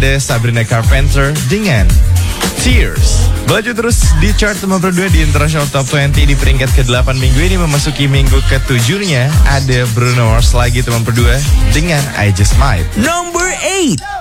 ada Sabrina Carpenter dengan Tears. Melaju terus di chart nomor 2 di International Top 20 di peringkat ke-8 minggu ini memasuki minggu ke-7-nya. Ada Bruno Mars lagi teman berdua dengan I Just Might. Number 8.